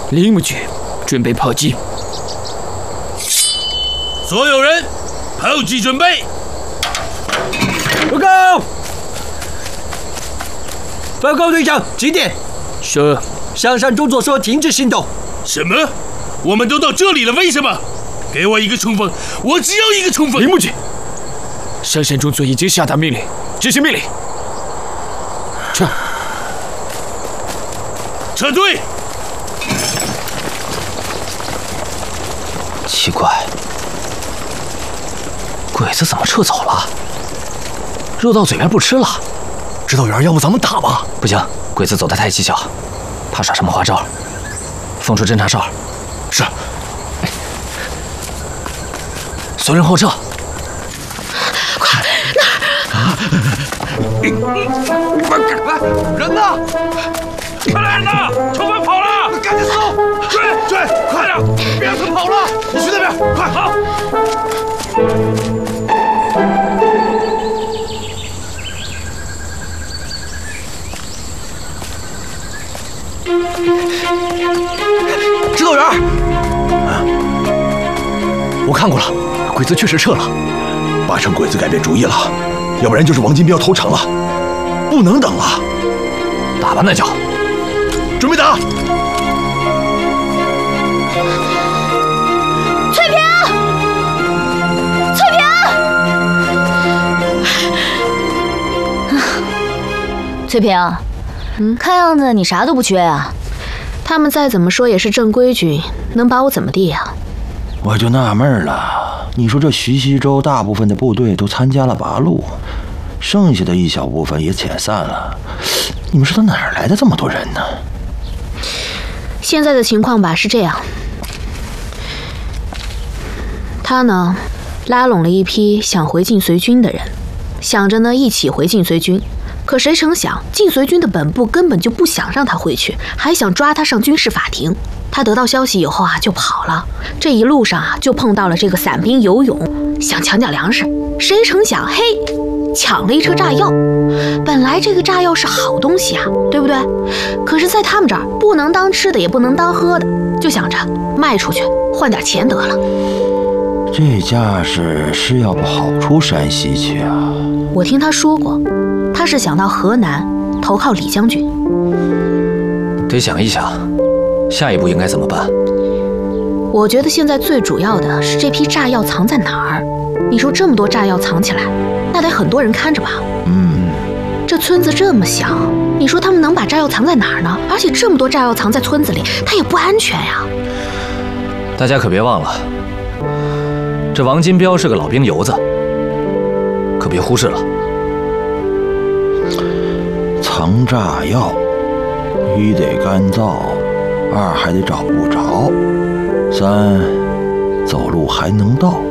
林木局准备炮击。 所有人，炮击准备。 报告！报告队长，几点？ 说， 上山中佐说停止行动。 什么？我们都到这里了，为什么？给我一个冲锋，我只要一个冲锋。 林木局，上山中佐已经下达命令，执行命令。 撤退！ 奇怪，鬼子怎么撤走了？肉到嘴边不吃了。 指导员，要不咱们打吧？ 不行，鬼子走得太蹊跷，怕耍什么花招。放出侦察哨。 是。 所有人后撤。 快！人呢？ 快来人呢！囚犯跑了！ 赶紧搜！追！快点！别让他跑了！你去那边，快！好。指导员，我看过了，鬼子确实撤了。八成鬼子改变主意了，要不然就是王金彪投诚了，不能等了。 打吧，那就准备打！ 翠萍，翠萍，翠萍，看样子你啥都不缺呀。 他们再怎么说也是正规军，能把我怎么地呀？ 我就纳闷了，你说这徐西州大部分的部队都参加了八路，剩下的一小部分也遣散了，你们是到哪儿来的这么多人呢？ 现在的情况吧是这样，他呢拉拢了一批想回晋绥军的人，想着呢一起回晋绥军。可谁成想，晋绥军的本部根本就不想让他回去，还想抓他上军事法庭。他得到消息以后啊，就跑了。这一路上啊，就碰到了这个散兵游勇，想抢点粮食。谁成想，嘿，抢了一车炸药。本来这个炸药是好东西啊，对不对？可是，在他们这儿不能当吃的，也不能当喝的，就想着卖出去换点钱得了。 这架势是要跑出山西去啊？ 我听他说过。他是想到河南投靠李将军， 得想一想，下一步应该怎么办？ 我觉得现在最主要的是这批炸药藏在哪儿。你说这么多炸药藏起来，那得很多人看着吧？这村子这么小，你说他们能把炸药藏在哪儿呢？而且这么多炸药藏在村子里，它也不安全呀。 大家可别忘了，这王金彪是个老兵油子，可别忽视了。 藏炸药，一得干燥，二还得找不着，三走路还能到。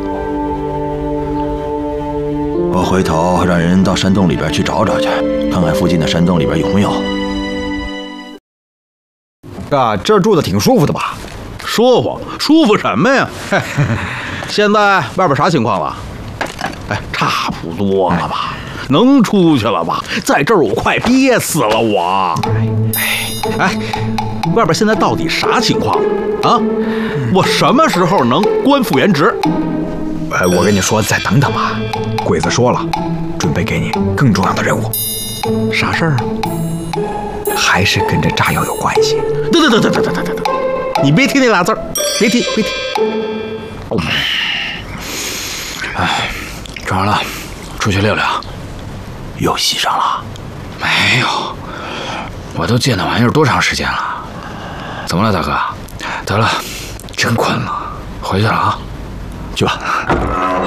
我回头让人到山洞里边去找找去，看看附近的山洞里边有没有。 这儿住的挺舒服的吧？ 舒服？舒服什么呀？现在外边啥情况了？差不多了吧？能出去了吧？在这儿我快憋死了我！外边现在到底啥情况啊？我什么时候能官复原职？ 我跟你说，再等等吧。鬼子说了，准备给你更重要的任务。 啥事儿？ 还是跟这炸药有关系。 等，你别提那俩字儿，别提。 装了，出去溜溜。 又袭上了？ 没有，我都借那玩意儿多长时间了？怎么了，大哥？得了，真困了，回去了啊。 去吧。